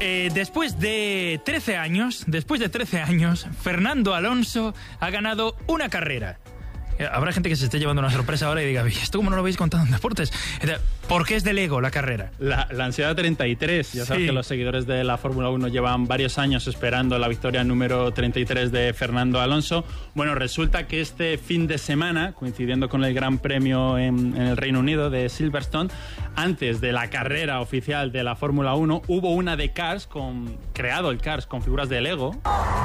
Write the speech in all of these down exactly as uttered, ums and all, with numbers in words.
Eh, después de trece años, después de trece años, Fernando Alonso ha ganado una carrera. Habrá gente que se esté llevando una sorpresa ahora y diga, ¿esto cómo no lo habéis contado en deportes? ¿Por qué es de Lego la carrera? La, la ansiedad treinta y tres. Ya sabes sí. que los seguidores de la Fórmula uno llevan varios años esperando la victoria número treinta y tres de Fernando Alonso. Bueno, resulta que este fin de semana, coincidiendo con el Gran Premio en, en el Reino Unido de Silverstone, antes de la carrera oficial de la Fórmula uno, hubo una de Cars, con, creado el Cars con figuras de Lego.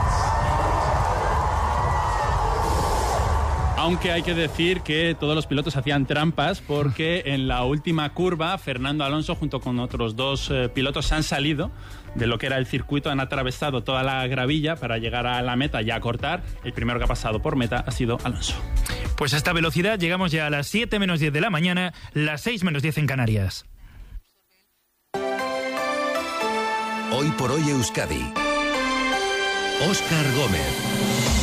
Aunque hay que decir que todos los pilotos hacían trampas porque en la última curva Fernando Alonso junto con otros dos eh, pilotos han salido de lo que era el circuito, han atravesado toda la gravilla para llegar a la meta y a cortar. El primero que ha pasado por meta ha sido Alonso. Pues a esta velocidad llegamos ya a las siete menos diez de la mañana, las seis menos diez en Canarias. Hoy por hoy Euskadi. Óscar Gómez.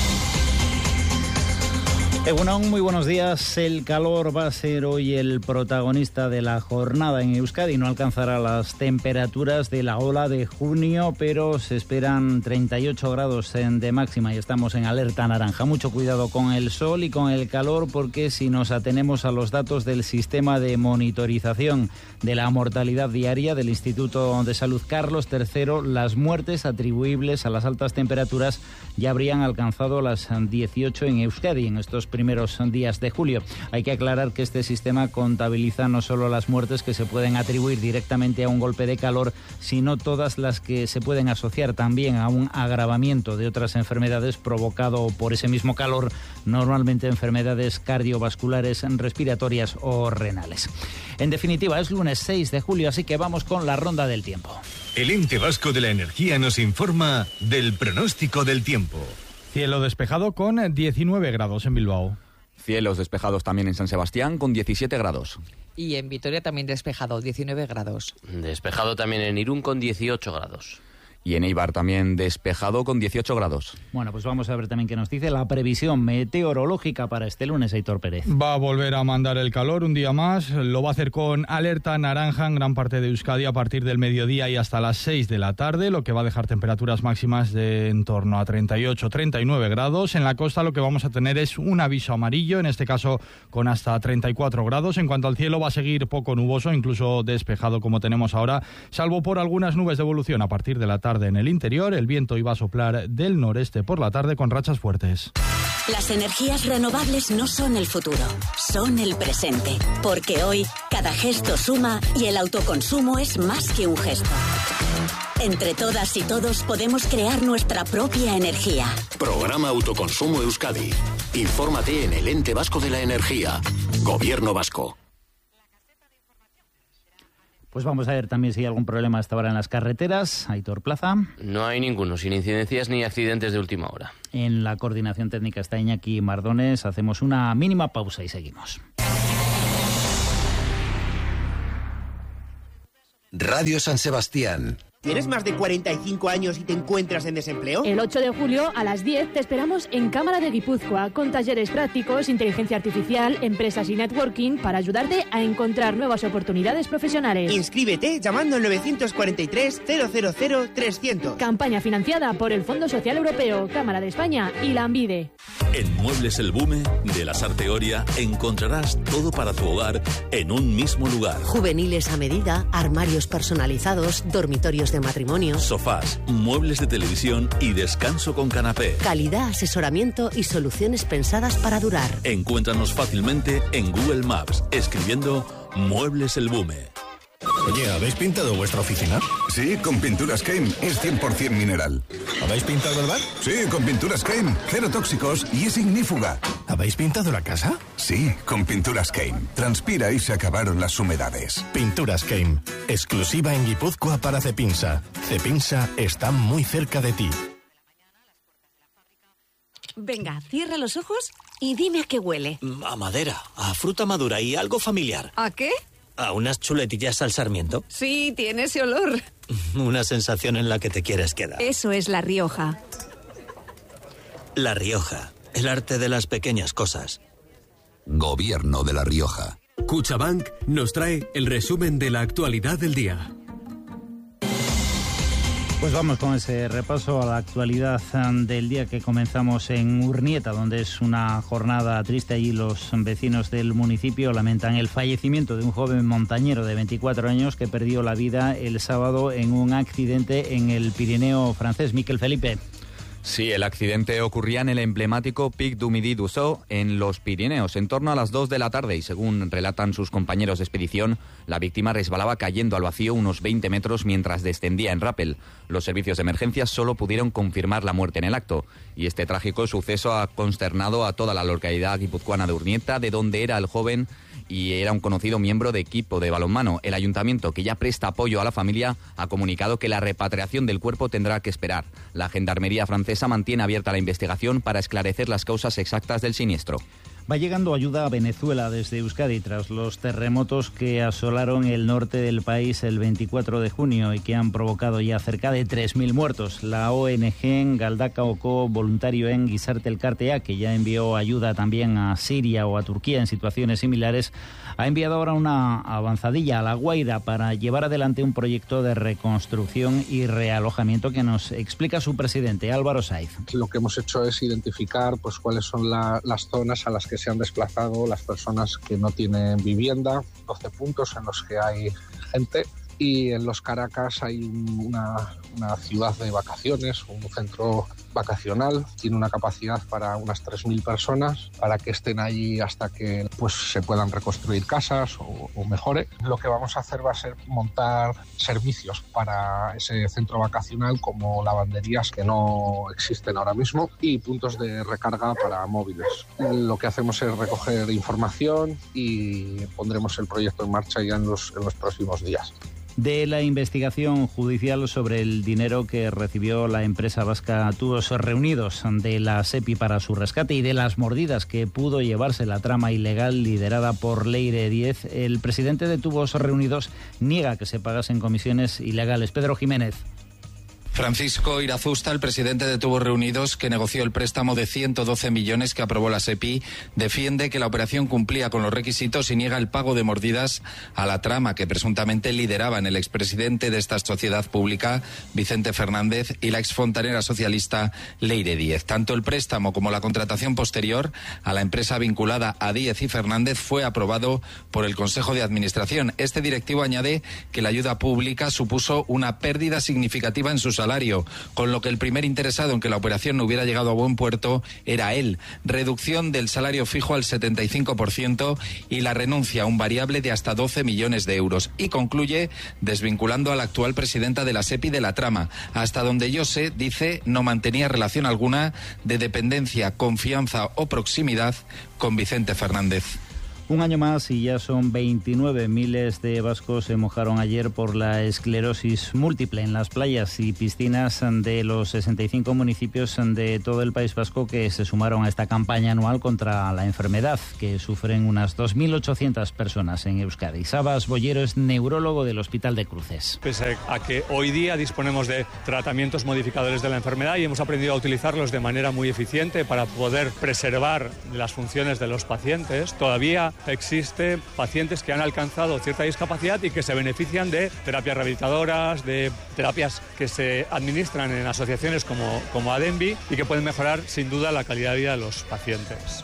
Egunon, muy buenos días. El calor va a ser hoy el protagonista de la jornada en Euskadi. No alcanzará las temperaturas de la ola de junio, pero se esperan treinta y ocho grados de máxima y estamos en alerta naranja. Mucho cuidado con el sol y con el calor, porque si nos atenemos a los datos del sistema de monitorización de la mortalidad diaria del Instituto de Salud Carlos tercero, las muertes atribuibles a las altas temperaturas ya habrían alcanzado las dieciocho en Euskadi en estos primeros días de julio. Hay que aclarar que este sistema contabiliza no solo las muertes que se pueden atribuir directamente a un golpe de calor, sino todas las que se pueden asociar también a un agravamiento de otras enfermedades provocado por ese mismo calor, normalmente enfermedades cardiovasculares, respiratorias o renales. En definitiva, es lunes seis de julio, así que vamos con la ronda del tiempo. El Ente Vasco de la Energía nos informa del pronóstico del tiempo. Cielo despejado con diecinueve grados en Bilbao. Cielos despejados también en San Sebastián con diecisiete grados. Y en Vitoria también despejado, diecinueve grados. Despejado también en Irún con dieciocho grados. Y en Eibar también despejado con dieciocho grados. Bueno, pues vamos a ver también qué nos dice la previsión meteorológica para este lunes, Aitor Pérez. Va a volver a mandar el calor un día más. Lo va a hacer con alerta naranja en gran parte de Euskadi a partir del mediodía y hasta las seis de la tarde, lo que va a dejar temperaturas máximas de en torno a treinta y ocho a treinta y nueve grados. En la costa lo que vamos a tener es un aviso amarillo, en este caso con hasta treinta y cuatro grados. En cuanto al cielo, va a seguir poco nuboso, incluso despejado como tenemos ahora, salvo por algunas nubes de evolución a partir de la tarde. En el interior, el viento iba a soplar del noreste por la tarde con rachas fuertes. Las energías renovables no son el futuro, son el presente. Porque hoy, cada gesto suma y el autoconsumo es más que un gesto. Entre todas y todos podemos crear nuestra propia energía. Programa Autoconsumo Euskadi. Infórmate en el Ente Vasco de la Energía. Gobierno Vasco. Pues vamos a ver también si hay algún problema hasta ahora en las carreteras. Aitor Plaza. No hay ninguno, sin incidencias ni accidentes de última hora. En la coordinación técnica está Iñaki Mardones. Hacemos una mínima pausa y seguimos. Radio San Sebastián. ¿Tienes más de cuarenta y cinco años y te encuentras en desempleo? El ocho de julio a las diez te esperamos en Cámara de Guipúzcoa con talleres prácticos, inteligencia artificial, empresas y networking para ayudarte a encontrar nuevas oportunidades profesionales. Inscríbete llamando al nueve cuatro tres, cero cero cero, trescientos. Campaña financiada por el Fondo Social Europeo, Cámara de España y la Ambide. En Muebles El Bume de la Sarteoria encontrarás todo para tu hogar en un mismo lugar. Juveniles a medida, armarios personalizados, dormitorios de matrimonio, sofás, muebles de televisión y descanso con canapé. Calidad, asesoramiento y soluciones pensadas para durar. Encuéntranos fácilmente en Google Maps escribiendo Muebles El Bume. Oye, ¿habéis pintado vuestra oficina? Sí, con Pinturas Keim, es cien por ciento mineral. ¿Habéis pintado el bar? Sí, con Pinturas Keim, cero tóxicos y es ignífuga. ¿Habéis pintado la casa? Sí, con Pinturas Keim. Transpira y se acabaron las humedades. Pinturas Keim, exclusiva en Guipúzcoa para Cepinsa. Cepinsa está muy cerca de ti. Venga, cierra los ojos y dime a qué huele. A madera, a fruta madura y algo familiar. ¿A qué? A unas chuletillas al sarmiento. Sí, tiene ese olor. Una sensación en la que te quieres quedar. Eso es La Rioja. La Rioja, el arte de las pequeñas cosas. Gobierno de La Rioja. Cuchabank nos trae el resumen de la actualidad del día. Pues vamos con ese repaso a la actualidad del día que comenzamos en Urnieta, donde es una jornada triste. Allí los vecinos del municipio lamentan el fallecimiento de un joven montañero de veinticuatro años que perdió la vida el sábado en un accidente en el Pirineo francés. Miquel Felipe. Sí, el accidente ocurría en el emblemático Pic du Midi d'Ossau, en los Pirineos, en torno a las dos de la tarde, y según relatan sus compañeros de expedición, la víctima resbalaba cayendo al vacío unos veinte metros mientras descendía en rappel. Los servicios de emergencia solo pudieron confirmar la muerte en el acto, y este trágico suceso ha consternado a toda la localidad guipuzcoana de Urnieta, de donde era el joven y era un conocido miembro de equipo de balonmano. El ayuntamiento, que ya presta apoyo a la familia, ha comunicado que la repatriación del cuerpo tendrá que esperar. La Gendarmería francesa mantiene abierta la investigación para esclarecer las causas exactas del siniestro. Va llegando ayuda a Venezuela desde Euskadi tras los terremotos que asolaron el norte del país el veinticuatro de junio y que han provocado ya cerca de tres mil muertos. La O N G Galdakaoko Voluntario en Gizarte Elkartea, que ya envió ayuda también a Siria o a Turquía en situaciones similares, ha enviado ahora una avanzadilla a La Guaira para llevar adelante un proyecto de reconstrucción y realojamiento que nos explica su presidente, Álvaro Saiz. Lo que hemos hecho es identificar pues cuáles son la, las zonas a las que se han desplazado las personas que no tienen vivienda, doce puntos en los que hay gente, y en Los Caracas hay una, una ciudad de vacaciones, un centro vacacional, tiene una capacidad para unas tres mil personas, para que estén allí hasta que pues, se puedan reconstruir casas o, o mejore. Lo que vamos a hacer va a ser montar servicios para ese centro vacacional, como lavanderías que no existen ahora mismo y puntos de recarga para móviles. Lo que hacemos es recoger información y pondremos el proyecto en marcha ya en los, en los próximos días. De la investigación judicial sobre el dinero que recibió la empresa vasca Tubos Reunidos de la SEPI para su rescate y de las mordidas que pudo llevarse la trama ilegal liderada por Leire diez, el presidente de Tubos Reunidos niega que se pagasen comisiones ilegales. Pedro Jiménez. Francisco Irazusta, el presidente de Tubos Reunidos, que negoció el préstamo de ciento doce millones que aprobó la SEPI, defiende que la operación cumplía con los requisitos y niega el pago de mordidas a la trama que presuntamente lideraban el expresidente de esta sociedad pública, Vicente Fernández, y la exfontanera socialista Leire Díez. Tanto el préstamo como la contratación posterior a la empresa vinculada a Díez y Fernández fue aprobado por el Consejo de Administración. Este directivo añade que la ayuda pública supuso una pérdida significativa en sus salario, con lo que el primer interesado en que la operación no hubiera llegado a buen puerto era él. Reducción del salario fijo al setenta y cinco por ciento y la renuncia a un variable de hasta doce millones de euros. Y concluye desvinculando a la actual presidenta de la SEPI de la trama. Hasta donde yo sé, dice, no mantenía relación alguna de dependencia, confianza o proximidad con Vicente Fernández. Un año más y ya son veintinueve. Miles de vascos se mojaron ayer por la esclerosis múltiple en las playas y piscinas de los sesenta y cinco municipios de todo el País Vasco que se sumaron a esta campaña anual contra la enfermedad, que sufren unas dos mil ochocientas personas en Euskadi. Sabas Bollero es neurólogo del Hospital de Cruces. Pese a que hoy día disponemos de tratamientos modificadores de la enfermedad y hemos aprendido a utilizarlos de manera muy eficiente para poder preservar las funciones de los pacientes, todavía existe pacientes que han alcanzado cierta discapacidad y que se benefician de terapias rehabilitadoras, de terapias que se administran en asociaciones como, como ADENVI y que pueden mejorar sin duda la calidad de vida de los pacientes.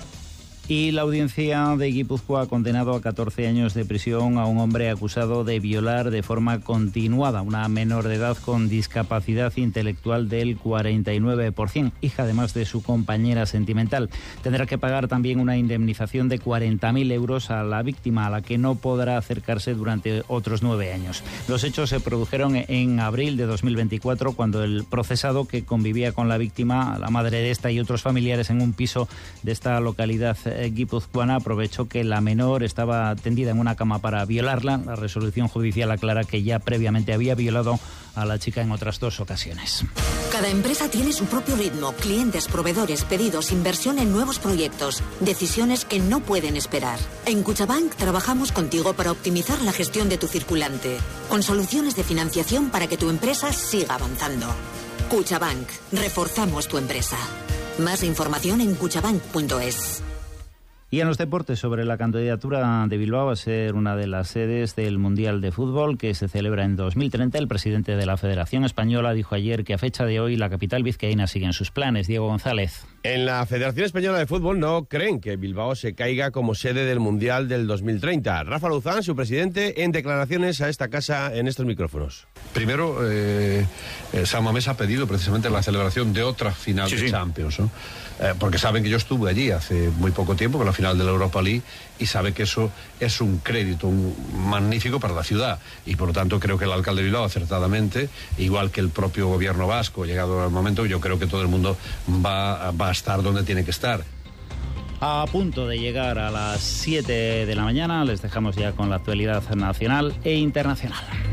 Y la audiencia de Guipúzcoa ha condenado a catorce años de prisión a un hombre acusado de violar de forma continuada a una menor de edad con discapacidad intelectual del cuarenta y nueve por ciento, hija además de su compañera sentimental. Tendrá que pagar también una indemnización de cuarenta mil euros a la víctima, a la que no podrá acercarse durante otros nueve años. Los hechos se produjeron en abril de dos mil veinticuatro, cuando el procesado, que convivía con la víctima, la madre de esta y otros familiares en un piso de esta localidad guipuzcoana, aprovechó que la menor estaba tendida en una cama para violarla. La resolución judicial aclara que ya previamente había violado a la chica en otras dos ocasiones. Cada empresa tiene su propio ritmo, clientes, proveedores, pedidos, inversión en nuevos proyectos, decisiones que no pueden esperar. En Cuchabank trabajamos contigo para optimizar la gestión de tu circulante, con soluciones de financiación para que tu empresa siga avanzando. Cuchabank, reforzamos tu empresa. Más información en cuchabank punto es. Y en los deportes, sobre la candidatura de Bilbao a ser una de las sedes del Mundial de Fútbol que se celebra en dos mil treinta, el presidente de la Federación Española dijo ayer que a fecha de hoy la capital vizcaína sigue en sus planes. Diego González. En la Federación Española de Fútbol no creen que Bilbao se caiga como sede del Mundial del dos mil treinta. Rafa Luzán, su presidente, en declaraciones a esta casa en estos micrófonos. Primero, eh, eh, San Mamés ha pedido precisamente la celebración de otra final sí, de sí. Champions, ¿no? Eh, porque saben que yo estuve allí hace muy poco tiempo con la final de la Europa League y sabe que eso es un crédito un magnífico para la ciudad y por lo tanto creo que el alcalde de Bilbao acertadamente, igual que el propio gobierno vasco, llegado el momento, yo creo que todo el mundo va, va a estar donde tiene que estar. A punto de llegar a las siete de la mañana, les dejamos ya con la actualidad nacional e internacional.